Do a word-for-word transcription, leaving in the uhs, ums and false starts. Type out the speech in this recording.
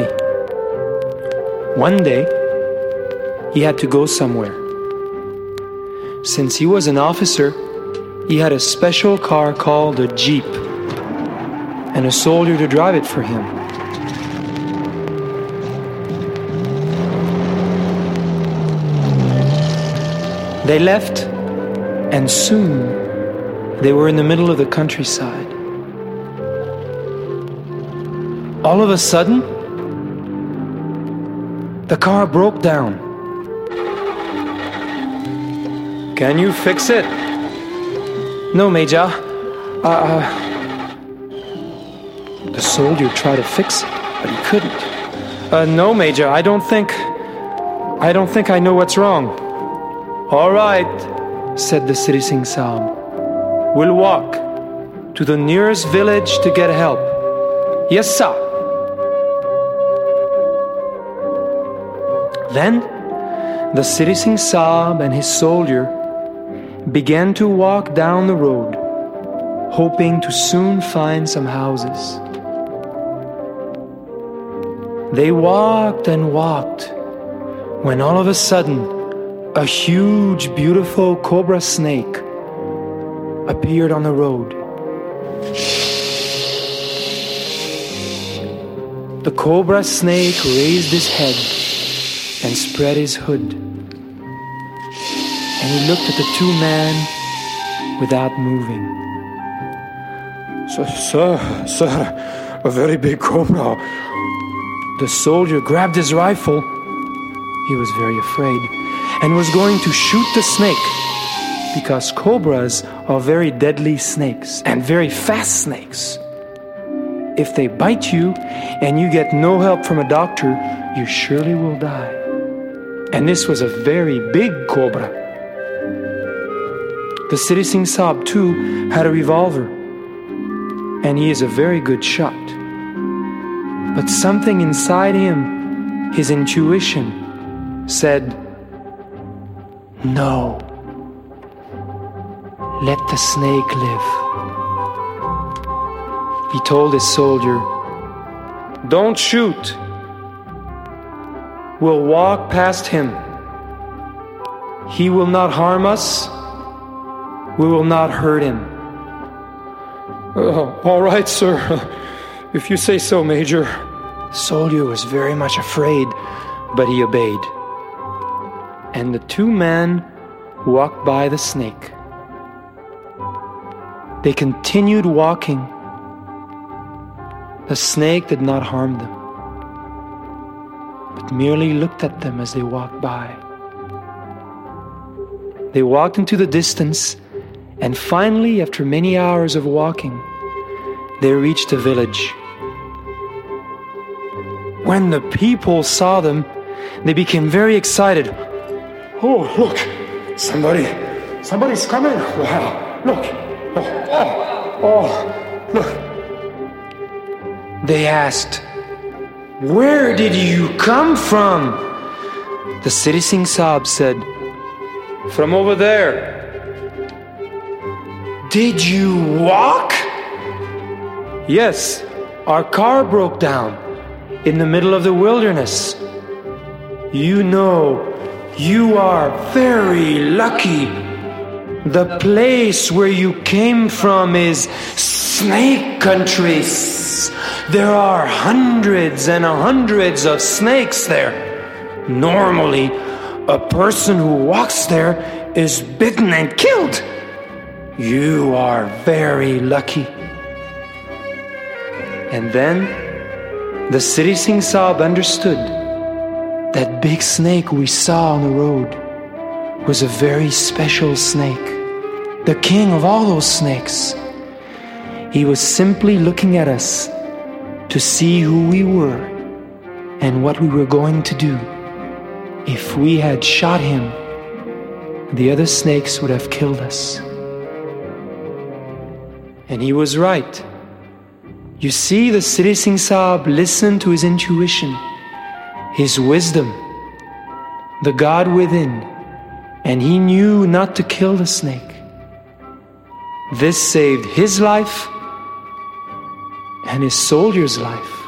army. One day, he had to go somewhere. Since he was an officer, he had a special car called a jeep, and a soldier to drive it for him. They left, and soon they were in the middle of the countryside. All of a sudden, the car broke down. Can you fix it? No, Major. Uh, uh, the soldier tried to fix it, but he couldn't. Uh, no, Major, I don't think... I don't think I know what's wrong. All right, said the Siddhi Singh Saab. We'll walk to the nearest village to get help. Yes, sir. Then, the Siddhi Singh Saab and his soldier began to walk down the road, hoping to soon find some houses. They walked and walked, when all of a sudden, a huge, beautiful cobra snake appeared on the road. The cobra snake raised his head and spread his hood. And he looked at the two men without moving. Sir, sir, sir, a very big cobra. The soldier grabbed his rifle. He was very afraid and was going to shoot the snake, because cobras are very deadly snakes and very fast snakes. If they bite you and you get no help from a doctor, you surely will die. And this was a very big cobra. The Siddhi Singh Saab too had a revolver, and he is a very good shot. But something inside him, his intuition, said, no, let the snake live. He told his soldier, don't shoot. We'll walk past him. He will not harm us. We will not hurt him. Uh, all right, sir. If you say so, Major. The soldier was very much afraid, but he obeyed. And the two men walked by the snake. They continued walking. The snake did not harm them, but merely looked at them as they walked by. They walked into the distance, and finally, after many hours of walking, they reached a village. When the people saw them, they became very excited. Oh, look! Somebody, somebody's coming! Wow! Look! Oh, oh, oh, look! They asked, where did you come from? The Siddhi Singh Saab said, from over there. Did you walk? Yes, our car broke down in the middle of the wilderness. You know, you are very lucky. The place where you came from is snake country. There are hundreds and hundreds of snakes there. Normally, a person who walks there is bitten and killed. You are very lucky. And then the Siddhi Singh Saab understood that big snake we saw on the road was a very special snake, the king of all those snakes. He was simply looking at us to see who we were and what we were going to do. If we had shot him, the other snakes would have killed us. And he was right. You see, the Siddhi Singh Saab listened to his intuition, his wisdom, the God within, and he knew not to kill the snake. This saved his life and his soldier's life.